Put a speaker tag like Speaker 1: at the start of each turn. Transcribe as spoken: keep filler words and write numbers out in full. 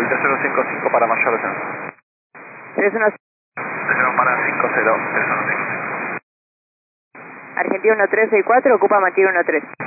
Speaker 1: tres uno cinco cinco para mayor descenso.
Speaker 2: tres uno
Speaker 1: Descenso para cinco cero, tres uno cinco cinco.
Speaker 2: Argentina uno tres seis cuatro, ocupa Matilde uno tres.